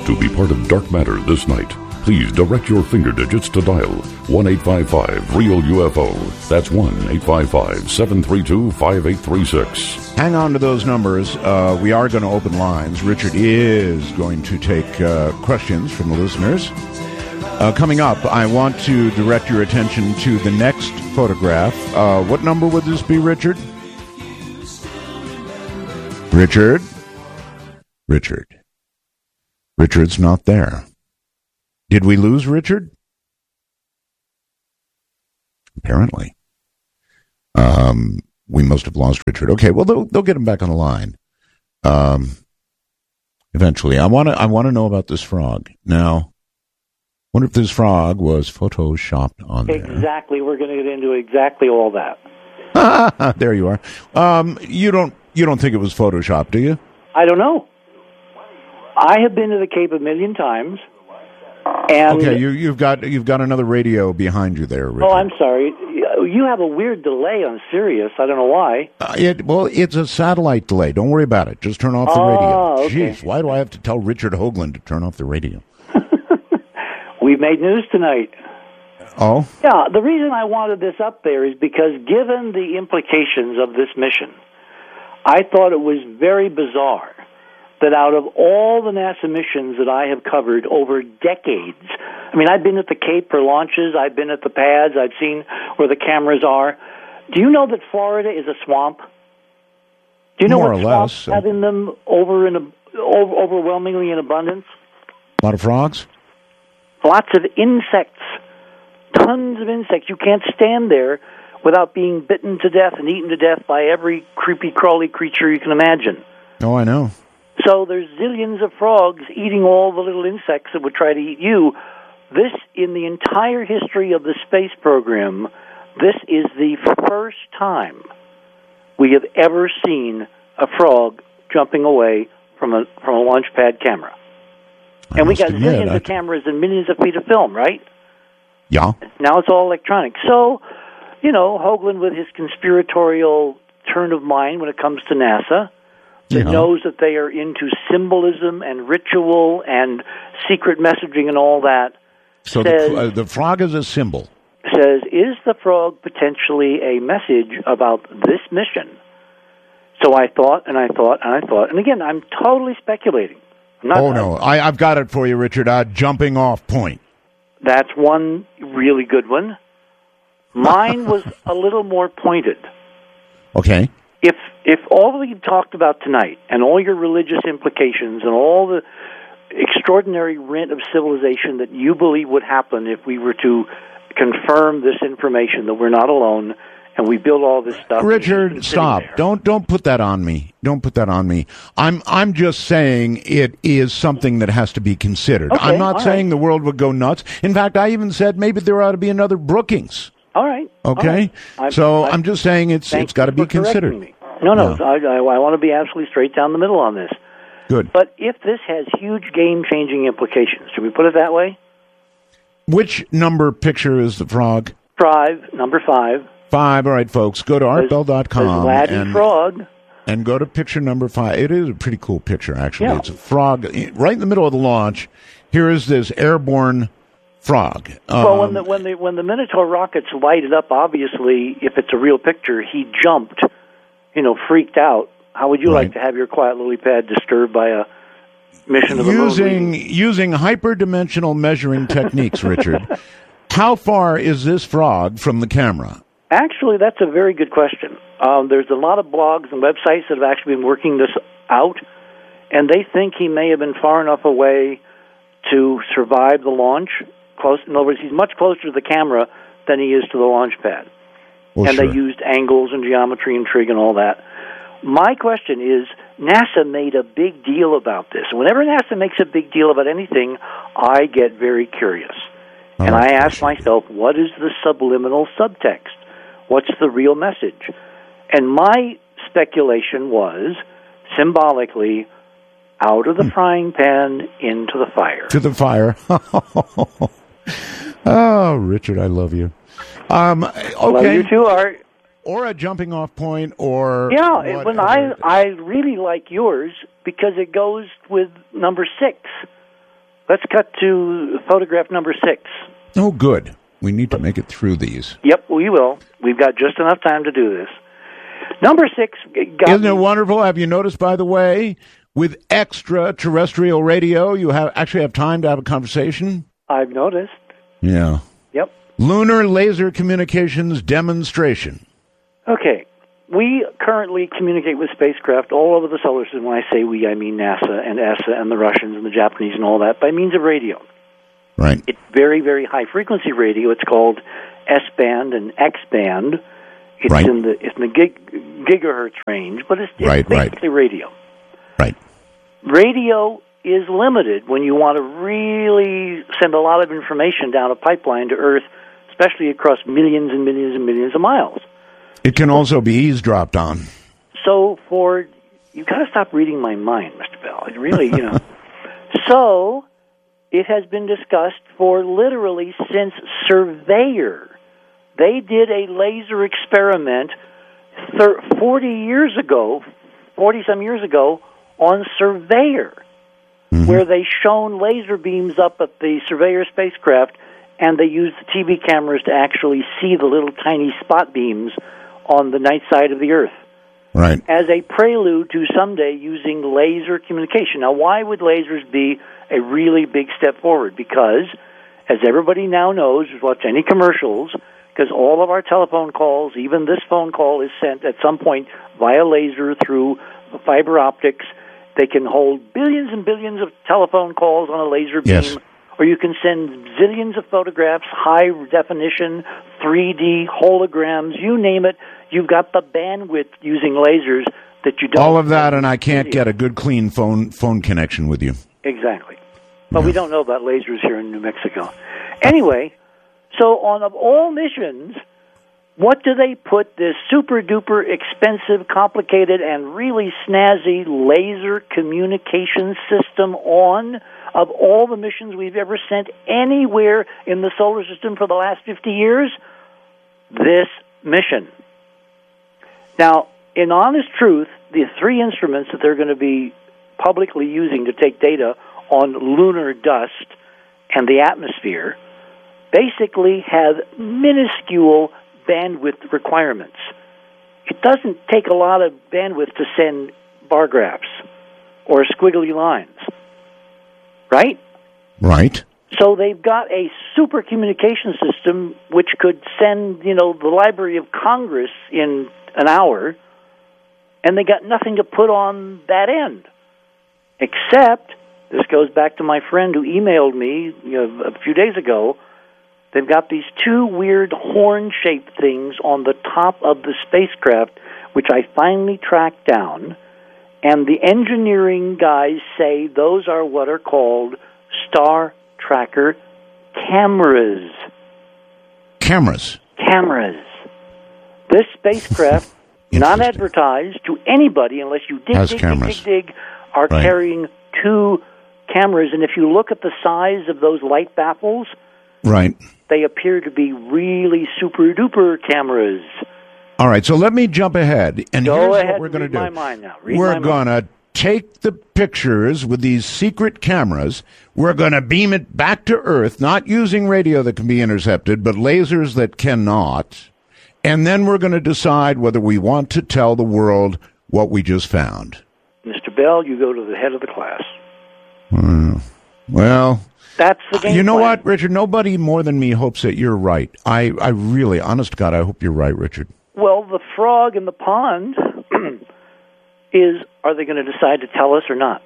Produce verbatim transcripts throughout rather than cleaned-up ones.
to be part of Dark Matter this night, please direct your finger digits to dial one eight five five real U F O. That's one eight five five, seven three two, five eight three six. Hang on to those numbers. Uh, we are going to open lines. Richard is going to take uh, questions from the listeners. Uh, coming up, I want to direct your attention to the next photograph. Uh, what number would this be, Richard? Richard? Richard. Richard's not there. Did we lose Richard? Apparently. Um, we must have lost Richard. Okay, well, they'll, they'll get him back on the line. Um, eventually. I want to I want to know about this frog. Now, wonder if this frog was photoshopped on there. Exactly. We're going to get into exactly all that. There you are. Um, you don't you don't think it was photoshopped, do you? I don't know. I have been to the Cape a million times. And okay, you, you've got you've got another radio behind you there, Richard. Oh, I'm sorry. You have a weird delay on Sirius. I don't know why. Uh, it, well, it's a satellite delay. Don't worry about it. Just turn off the oh, radio. Okay. Jeez, why do I have to tell Richard Hoagland to turn off the radio? We've made news tonight. Oh? Yeah, the reason I wanted this up there is because given the implications of this mission, I thought it was very bizarre that out of all the NASA missions that I have covered over decades, I mean, I've been at the Cape for launches, I've been at the pads, I've seen where the cameras are. Do you know that Florida is a swamp? Do you know More what or swamps less. have in them over in a, over, overwhelmingly in abundance? A lot of frogs? Lots of insects. Tons of insects. You can't stand there without being bitten to death and eaten to death by every creepy, crawly creature you can imagine. Oh, I know. So there's zillions of frogs eating all the little insects that would try to eat you. This, in the entire history of the space program, this is the first time we have ever seen a frog jumping away from a from a launch pad camera. I and we got admit, zillions I... of cameras and millions of feet of film, right? Yeah. Now it's all electronic. So, you know, Hoagland with his conspiratorial turn of mind when it comes to NASA, that yeah. knows that they are into symbolism and ritual and secret messaging and all that. So says, the, uh, the frog is a symbol. Says, is the frog potentially a message about this mission? So I thought, and I thought, and I thought, and again, I'm totally speculating. I'm not, oh, no, I, I've got it for you, Richard. Uh, jumping off point. That's one really good one. Mine was a little more pointed. Okay. If if all that you've talked about tonight and all your religious implications and all the extraordinary rent of civilization that you believe would happen if we were to confirm this information that we're not alone and we build all this stuff. Richard, stop. There. Don't don't put that on me. Don't put that on me. I'm I'm just saying it is something that has to be considered. Okay, I'm not saying right. the world would go nuts. In fact, I even said maybe there ought to be another Brookings. All right. Okay. All right. So I, I'm just saying it's it's got to be considered. Me. No, no. Yeah. I, I, I want to be absolutely straight down the middle on this. Good. But if this has huge game-changing implications, should we put it that way? Which number picture is the frog? Five, number five. Five. All right, folks. Go to art bell dot com Laddie and, Frog. and go to picture number five. It is a pretty cool picture, actually. Yeah. It's a frog right in the middle of the launch. Here is this airborne frog. Um, Well, when the when the when the Minotaur rockets lighted up, obviously, if it's a real picture, he jumped, you know, freaked out. How would you right. like to have your quiet lily pad disturbed by a mission of the using moon? using hyperdimensional measuring techniques, Richard? How far is this frog from the camera? Actually, that's a very good question. Um, there's a lot of blogs and websites that have actually been working this out, and they think he may have been far enough away to survive the launch. Close, in other words, he's much closer to the camera than he is to the launch pad. Well, and sure. they used angles and geometry and trig and all that. My question is, NASA made a big deal about this. Whenever NASA makes a big deal about anything, I get very curious. Oh, and I ask myself, what is the subliminal subtext? What's the real message? And my speculation was, symbolically, out of the hmm. frying pan into the fire. To the fire. Oh, Richard, I love you. Um, okay. Love you too, Art. Or a jumping off point, or yeah. whatever. When I I really like yours because it goes with number six, let's cut to photograph number six. Oh, good. We need to make it through these. Yep, we will. We've got just enough time to do this. Number six. Got Isn't it wonderful? Have you noticed, by the way, with extraterrestrial radio, you have actually have time to have a conversation? I've noticed. Yeah. Yep. Lunar Laser Communications Demonstration. Okay. We currently communicate with spacecraft all over the solar system. When I say we, I mean NASA and E S A and the Russians and the Japanese and all that, by means of radio. Right. It's very, very high-frequency radio. It's called S-band and X-band. It's right. in the it's in the gig, gigahertz range, but it's, it's right, basically right. radio. Right. Radio is limited when you want to really send a lot of information down a pipeline to Earth, especially across millions and millions and millions of miles. It can also be eavesdropped on. So for you got to stop reading my mind, Mister Bell. It really, you know. So it has been discussed for literally since Surveyor. They did a laser experiment thir- forty years ago, forty-some years ago, on Surveyor, mm-hmm. where they shone laser beams up at the Surveyor spacecraft, and they used the T V cameras to actually see the little tiny spot beams on the night side of the Earth. Right. As a prelude to someday using laser communication. Now, why would lasers be a really big step forward? Because, as everybody now knows, who's watched any commercials, because all of our telephone calls, even this phone call, is sent at some point via laser through fiber optics. They can hold billions and billions of telephone calls on a laser beam. Yes. Or you can send zillions of photographs, high definition, three D, holograms, you name it. You've got the bandwidth using lasers that you don't... All of that, and I can't get a good, clean phone phone connection with you. Exactly. But Yeah. we don't know about lasers here in New Mexico. Anyway, so on of all missions, what do they put this super-duper expensive, complicated, and really snazzy laser communication system on? Of all the missions we've ever sent anywhere in the solar system for the last fifty years, this mission. Now, in honest truth, the three instruments that they're going to be publicly using to take data on lunar dust and the atmosphere basically have minuscule bandwidth requirements. It doesn't take a lot of bandwidth to send bar graphs or squiggly lines. Right? Right. So they've got a super communication system which could send, you know, the Library of Congress in an hour, and they got nothing to put on that end. Except, this goes back to my friend who emailed me you know, a few days ago, they've got these two weird horn-shaped things on the top of the spacecraft, which I finally tracked down. And the engineering guys say those are what are called Star Tracker cameras. Cameras. Cameras. This spacecraft, not advertised to anybody unless you dig, Has dig, cameras. dig, dig, dig, are Right. carrying two cameras. And if you look at the size of those light baffles, Right. they appear to be really super-duper cameras. All right, so let me jump ahead. And Go here's ahead what we're and going to read do. my mind now. Read We're my going to take the pictures with these secret cameras. We're going to beam it back to Earth, not using radio that can be intercepted, but lasers that cannot. And then we're going to decide whether we want to tell the world what we just found. Mister Bell, you go to the head of the class. Uh, well... That's the game You know plan. what, Richard? Nobody more than me hopes that you're right. I, I really, honest to God, I hope you're right, Richard. Well, the frog in the pond is, are they going to decide to tell us or not?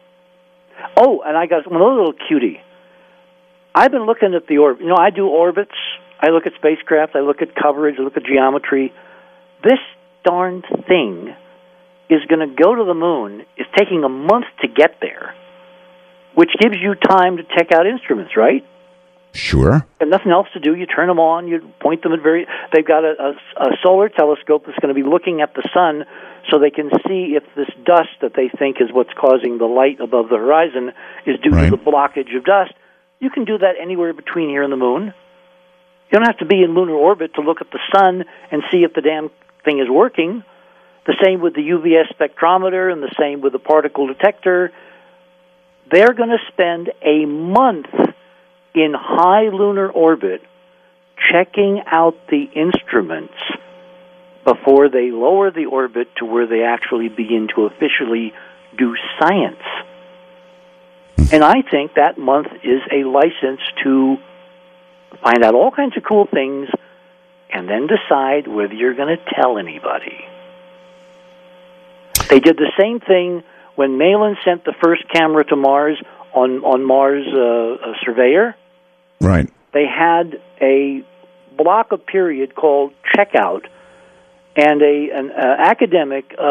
Oh, and I got one little cutie. I've been looking at the orbit. You know, I do orbits. I look at spacecraft. I look at coverage. I look at geometry. This darn thing is going to go to the moon. It's taking a month to get there, which gives you time to check out instruments, right? Sure. And nothing else to do. You turn them on. You point them at very... They've got a, a, a solar telescope that's going to be looking at the sun so they can see if this dust that they think is what's causing the light above the horizon is due Right. to the blockage of dust. You can do that anywhere between here and the moon. You don't have to be in lunar orbit to look at the sun and see if the damn thing is working. The same with the U V S spectrometer and the same with the particle detector. they're going to spend a month in high lunar orbit checking out the instruments before they lower the orbit to where they actually begin to officially do science. And I think that month is a license to find out all kinds of cool things and then decide whether you're going to tell anybody. They did the same thing when Malin sent the first camera to Mars on, on Mars uh, Surveyor. Right. They had a block of period called checkout, and a an uh, academic